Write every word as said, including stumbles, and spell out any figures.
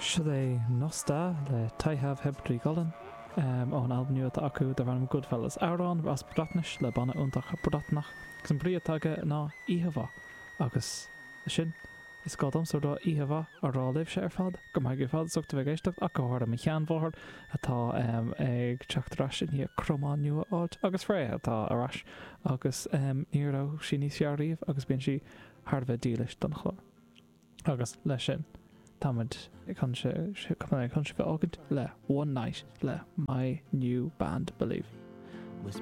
Siad é Nosta le Taithab Hebdrí Golan um, ó an album nua acu de bhharm Goodfellas árán as Bratnis le banna úntaach Bradatnach gus an bríomh tage ná íhamha agus sin is gádam so do íhamha a rálibh sé ar fad go mai go fad suachta bheith géisteach a gohar am cheanmhór atá um, ag teachtarás in hí cromán nua áit agus fré atá arás agus um, níorrá sí níos fearríomh agus bíonn si tharbheith dílis don chlár agus lei sin Tamid chun se chun se bheith ágad le One Night le My New Band Believe.